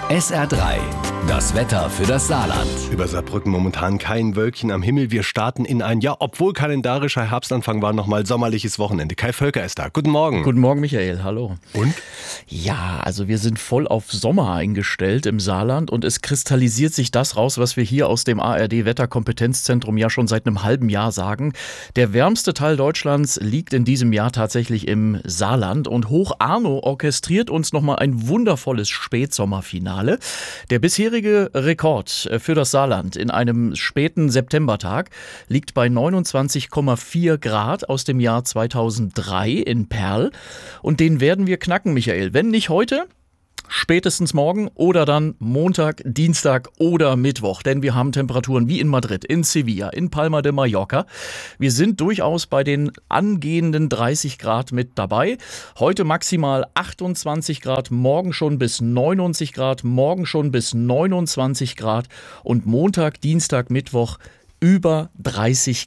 SR3, das Wetter für das Saarland. Über Saarbrücken momentan kein Wölkchen am Himmel. Wir starten in ein, obwohl kalendarischer Herbstanfang war, nochmal sommerliches Wochenende. Kai Völker ist da. Guten Morgen. Guten Morgen, Michael. Hallo. Und? Ja, also wir sind voll auf Sommer eingestellt im Saarland und es kristallisiert sich das raus, was wir hier aus dem ARD-Wetterkompetenzzentrum ja schon seit einem halben Jahr sagen. Der wärmste Teil Deutschlands liegt in diesem Jahr tatsächlich im Saarland und Hoch Arno orchestriert uns nochmal ein wundervolles Spätsommerfinale. Der bisherige Rekord für das Saarland in einem späten Septembertag liegt bei 29,4 Grad aus dem Jahr 2003 in Perl. Und den werden wir knacken, Michael. Wenn nicht heute, spätestens morgen oder dann Montag, Dienstag oder Mittwoch. Denn wir haben Temperaturen wie in Madrid, in Sevilla, in Palma de Mallorca. Wir sind durchaus bei den angehenden 30 Grad mit dabei. Heute maximal 28 Grad, morgen schon bis 99 Grad, morgen schon bis 29 Grad und Montag, Dienstag, Mittwoch über 30